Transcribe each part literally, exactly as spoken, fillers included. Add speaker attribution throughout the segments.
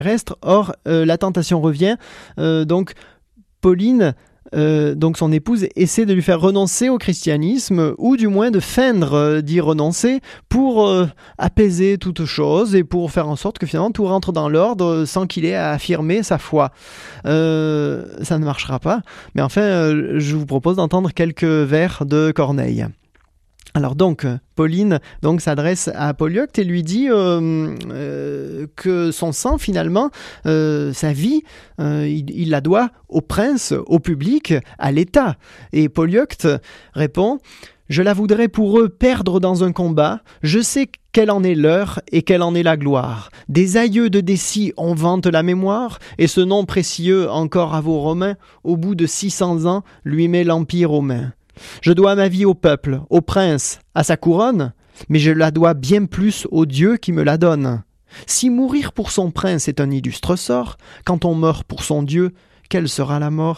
Speaker 1: terrestre. Or, euh, la tentation revient. Euh, donc, Pauline, euh, donc son épouse, essaie de lui faire renoncer au christianisme, ou du moins de feindre euh, d'y renoncer pour euh, apaiser toute chose et pour faire en sorte que finalement tout rentre dans l'ordre sans qu'il ait à affirmer sa foi. Euh, ça ne marchera pas. Mais enfin, euh, je vous propose d'entendre quelques vers de Corneille. Alors donc, Pauline donc, s'adresse à Polyeucte et lui dit euh, euh, que son sang, finalement, euh, sa vie, euh, il, il la doit au prince, au public, à l'État. Et Polyeucte répond « Je la voudrais pour eux perdre dans un combat, je sais quelle en est l'heure et quelle en est la gloire. Des aïeux de Décie on vante la mémoire, et ce nom précieux encore à vos Romains, au bout de six cents ans, lui met l'empire aux mains. Je dois ma vie au peuple, au prince, à sa couronne, mais je la dois bien plus au Dieu qui me la donne. Si mourir pour son prince est un illustre sort, quand on meurt pour son Dieu, quelle sera la mort ?»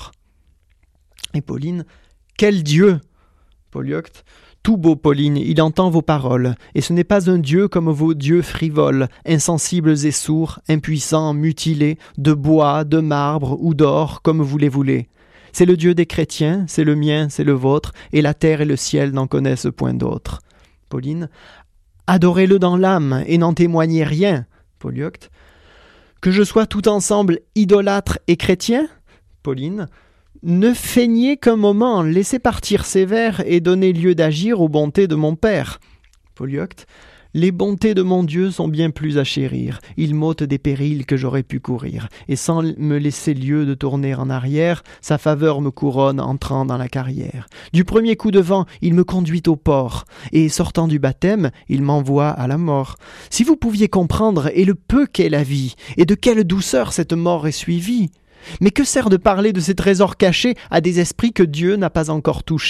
Speaker 1: Et Pauline, « Quel Dieu ?» Polyeucte, « Tout beau, Pauline, il entend vos paroles, et ce n'est pas un Dieu comme vos dieux frivoles, insensibles et sourds, impuissants, mutilés, de bois, de marbre ou d'or, comme vous les voulez. C'est le Dieu des chrétiens, c'est le mien, c'est le vôtre, et la terre et le ciel n'en connaissent point d'autre. » Pauline, « Adorez-le dans l'âme, et n'en témoignez rien. » Polyeucte, « Que je sois tout ensemble idolâtre et chrétien ?» Pauline, « Ne feignez qu'un moment, laissez partir ces vers, et donnez lieu d'agir aux bontés de mon père. » Polyeucte, « Les bontés de mon Dieu sont bien plus à chérir. Il m'ôte des périls que j'aurais pu courir. Et sans me laisser lieu de tourner en arrière, sa faveur me couronne entrant dans la carrière. Du premier coup de vent, il me conduit au port. Et sortant du baptême, il m'envoie à la mort. Si vous pouviez comprendre, et le peu qu'est la vie, et de quelle douceur cette mort est suivie. Mais que sert de parler de ces trésors cachés à des esprits que Dieu n'a pas encore touchés ?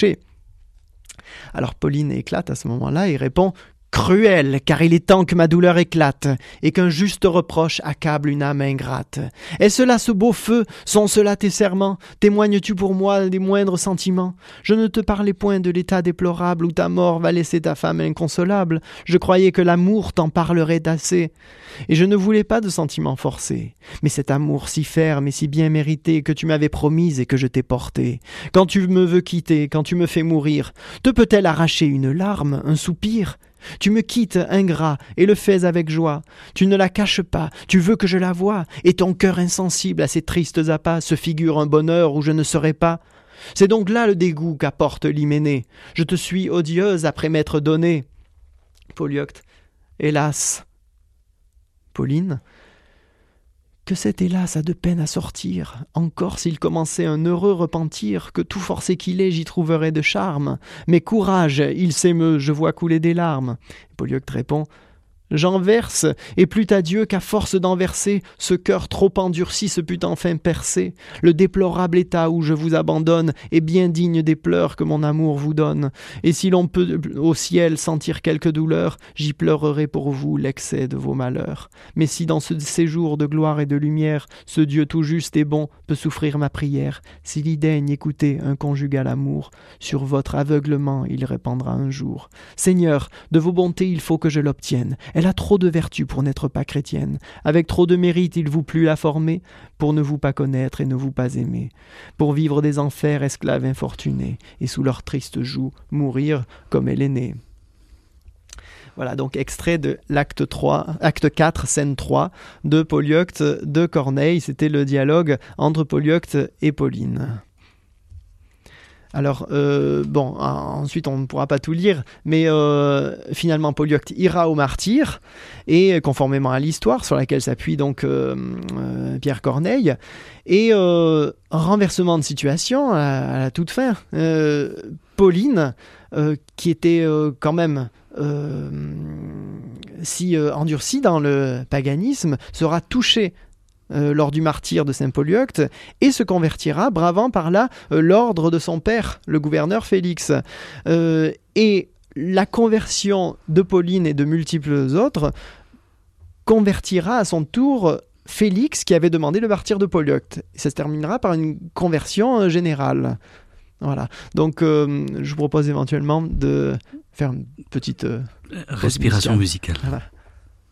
Speaker 1: Alors Pauline éclate à ce moment-là et répond « Cruel, car il est temps que ma douleur éclate, et qu'un juste reproche accable une âme ingrate. Est-ce là ce beau feu? Sont-ce là tes serments? Témoignes-tu pour moi des moindres sentiments? Je ne te parlais point de l'état déplorable où ta mort va laisser ta femme inconsolable. Je croyais que l'amour t'en parlerait assez. Et je ne voulais pas de sentiments forcés. Mais cet amour si ferme et si bien mérité que tu m'avais promise et que je t'ai porté. Quand tu me veux quitter, quand tu me fais mourir, te peut-elle arracher une larme, un soupir? Tu me quittes, ingrat, et le fais avec joie. Tu ne la caches pas, tu veux que je la voie, et ton cœur insensible à ces tristes appâts se figure un bonheur où je ne serai pas. C'est donc là le dégoût qu'apporte l'hyménée. Je te suis odieuse après m'être donnée. Polyeucte, hélas. Pauline, que cet hélas a de peine à sortir. Encore s'il commençait un heureux repentir, que tout forcé qu'il est, j'y trouverais de charme. Mais courage, il s'émeut, je vois couler des larmes. Polyeucte répond, j'en verse, et plût à Dieu qu'à force d'en verser, ce cœur trop endurci se pût enfin percer. Le déplorable état où je vous abandonne est bien digne des pleurs que mon amour vous donne. Et si l'on peut au ciel sentir quelque douleur, j'y pleurerai pour vous l'excès de vos malheurs. Mais si dans ce séjour de gloire et de lumière, ce Dieu tout juste et bon peut souffrir ma prière, s'il y daigne écouter un conjugal amour, sur votre aveuglement il répandra un jour. Seigneur, de vos bontés il faut que je l'obtienne. Elle a trop de vertus pour n'être pas chrétienne. Avec trop de mérite, il vous plut la former, pour ne vous pas connaître et ne vous pas aimer. Pour vivre des enfers, esclaves infortunés, et sous leur triste joug, mourir comme elle est née. Voilà, donc extrait de l'acte trois, acte quatre, scène trois, de Polyeucte de Corneille. C'était le dialogue entre Polyeucte et Pauline. Alors, euh, bon, ensuite on ne pourra pas tout lire, mais euh, finalement Polyeucte ira au martyre, et conformément à l'histoire sur laquelle s'appuie donc euh, euh, Pierre Corneille, et euh, renversement de situation à, à la toute fin, euh, Pauline, euh, qui était euh, quand même euh, si euh, endurcie dans le paganisme, sera touchée Euh, lors du martyre de saint Polyeucte, et se convertira, bravant par là euh, l'ordre de son père, le gouverneur Félix. Euh, et la conversion de Pauline et de multiples autres convertira à son tour Félix, qui avait demandé le martyre de Polyeucte. Et ça se terminera par une conversion euh, générale. Voilà. Donc, euh, je vous propose éventuellement de faire une petite euh,
Speaker 2: respiration musicale.
Speaker 1: Voilà.